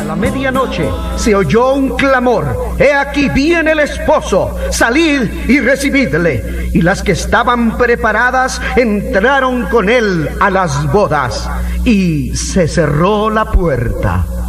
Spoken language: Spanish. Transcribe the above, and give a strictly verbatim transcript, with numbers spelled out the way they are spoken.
a la medianoche se oyó un clamor: he aquí viene el esposo, salid y recibidle. Y las que estaban preparadas entraron con él a las bodas, y se cerró la puerta.